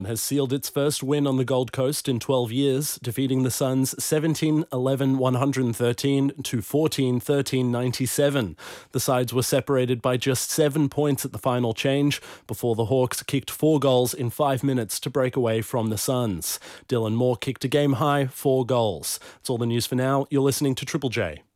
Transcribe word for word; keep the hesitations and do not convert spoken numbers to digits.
has sealed its first win on the Gold Coast in twelve years, defeating the Suns seventeen eleven one hundred thirteen to fourteen thirteen ninety-seven. The sides were separated by just seven points at the final change before the Hawks kicked four goals in five minutes to break away from the Suns. Dylan Moore kicked a game-high four goals. That's all the news for now. You're listening to Triple J.